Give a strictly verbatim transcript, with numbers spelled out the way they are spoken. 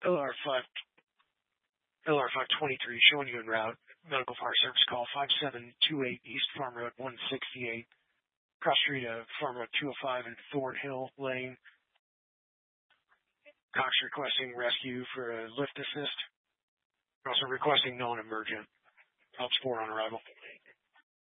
L R five, L R five twenty-three showing you en route. Medical fire service call five seven two eight East Farm Road one sixty-eight. Cross street of Farm Road two oh five and Thornhill Lane. Cox requesting rescue for a lift assist. Also requesting non-emergent. Helps four on arrival.